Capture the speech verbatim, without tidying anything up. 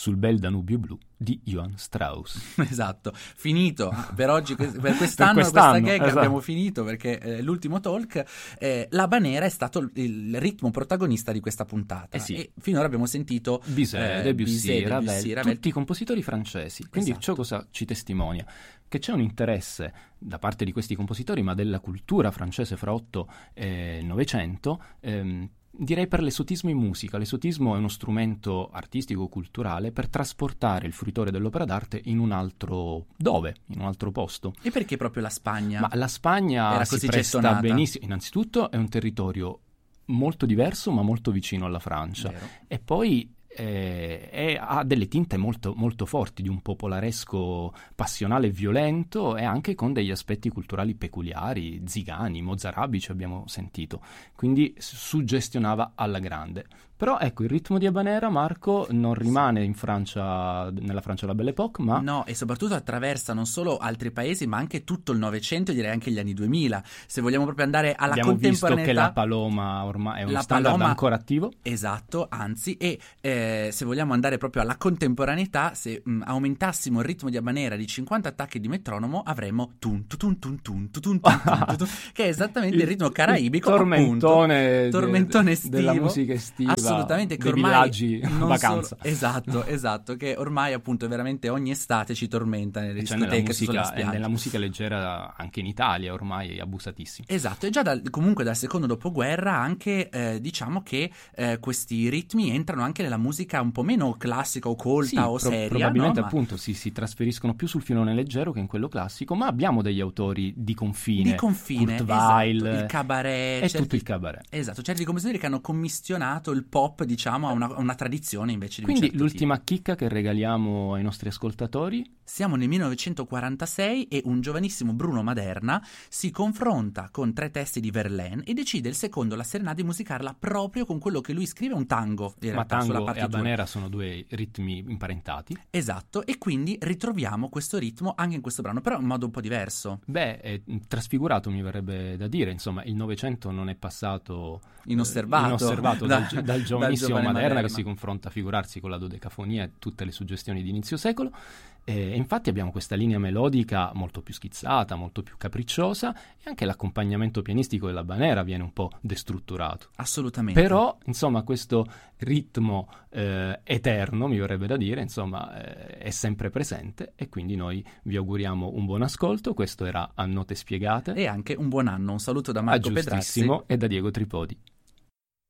sul bel Danubio blu di Johann Strauss. Esatto, finito per oggi, per quest'anno, per quest'anno, questa gag esatto. Abbiamo finito perché eh, l'ultimo talk, eh, l'habanera è stato il, il ritmo protagonista di questa puntata, eh sì. e finora abbiamo sentito Bizet, eh, Debussy, Bizet, Ravel, Debussy, Ravel, tutti i compositori francesi, quindi esatto. ciò cosa ci testimonia? Che c'è un interesse da parte di questi compositori, ma della cultura francese fra otto e novecento, ehm, direi per l'esotismo in musica. L'esotismo è uno strumento artistico culturale per trasportare il fruitore dell'opera d'arte in un altro dove, in un altro posto. E perché proprio la Spagna? Ma la Spagna era si così presta gettonata? benissimo. Innanzitutto è un territorio molto diverso ma molto vicino alla Francia. Vero. E poi eh, è, ha delle tinte molto, molto forti di un popolaresco passionale e violento, e anche con degli aspetti culturali peculiari, zigani, mozarabici abbiamo sentito, quindi suggestionava alla grande. Però ecco, il ritmo di Habanera, Marco, non rimane in Francia, nella Francia della Belle Époque, ma... No, e soprattutto attraversa non solo altri paesi, ma anche tutto il Novecento, direi anche gli anni duemila. Se vogliamo proprio andare alla abbiamo visto contemporaneità... che la Paloma ormai è uno la standard Paloma, ancora attivo. Esatto, anzi, e eh, se vogliamo andare proprio alla contemporaneità, se mh, aumentassimo il ritmo di Habanera di cinquanta attacchi di metronomo, avremo tun tun tun tun tun tun tun tun tun, che è esattamente il, il ritmo caraibico, il tormentone, appunto, tormentone de, estivo, della musica estiva, assolutamente, che dei ormai villaggi non vacanza. Solo, esatto, esatto, che ormai appunto veramente ogni estate ci tormenta nelle cioè discoteche, nella musica, sulla spiaggia. nella musica leggera anche in Italia ormai è abusatissimo. Esatto, e già dal, comunque dal secondo dopoguerra anche eh, diciamo che eh, questi ritmi entrano anche nella musica un po' meno classica o colta sì, o pro- seria. probabilmente no? appunto si, si trasferiscono più sul filone leggero che in quello classico, ma abbiamo degli autori di confine, di confine, Kurt esatto, Weill, il cabaret, è certi, tutto il cabaret. Esatto, certi compositori che hanno commissionato il pop, diciamo, a una, a una tradizione invece di Quindi un certo l'ultima tipo. chicca che regaliamo ai nostri ascoltatori. Siamo nel millenovecentoquarantasei e un giovanissimo Bruno Maderna si confronta con tre testi di Verlaine e decide il secondo, la Serenade, di musicarla proprio con quello che lui scrive, un tango, in Ma realtà, sulla tango e partitura. habanera sono due ritmi imparentati. Esatto, e quindi ritroviamo questo ritmo anche in questo brano, però in modo un po' diverso. Beh, è trasfigurato, mi verrebbe da dire, insomma, il Novecento non è passato inosservato, inosservato da, dal, dal giovanissimo dal Maderna, Maderna, che si confronta, a figurarsi, con la dodecafonia e tutte le suggestioni di inizio secolo. E infatti abbiamo questa linea melodica molto più schizzata, molto più capricciosa, e anche l'accompagnamento pianistico della Habanera viene un po' destrutturato. Assolutamente. Però, insomma, questo ritmo eh, eterno, mi verrebbe da dire, insomma, eh, è sempre presente, e quindi noi vi auguriamo un buon ascolto. Questo era A Note Spiegate. E anche un buon anno. Un saluto da Marco a Pedrazzi Giustissimo e da Diego Tripodi.